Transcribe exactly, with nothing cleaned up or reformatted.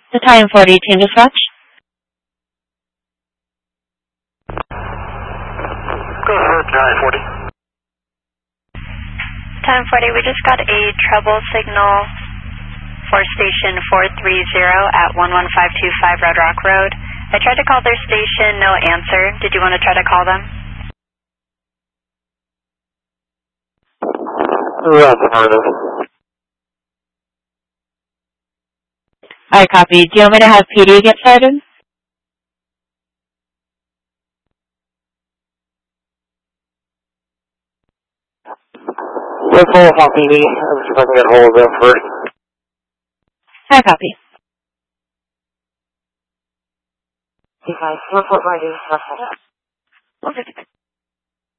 The time forty, team dispatch. Go ahead, nine forty. Time forty, we just got a trouble signal for station four three zero at one one five two five Red Rock Road. I tried to call their station, no answer. Did you want to try to call them? Affirmative. I copy. Do you want me to have P D get started? Let's hold off on P D. I'm just going to get hold of them first. I copy. Two five four four five two.